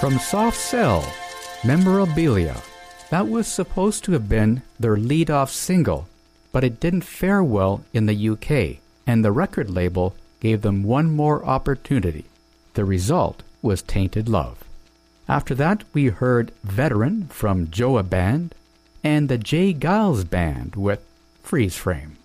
From Soft Cell, Memorabilia. That was supposed to have been their lead-off single, but it didn't fare well in the UK, and the record label gave them one more opportunity. The result was Tainted Love. After that, we heard Veteran from Joa Band and the J. Giles Band with Freeze Frame.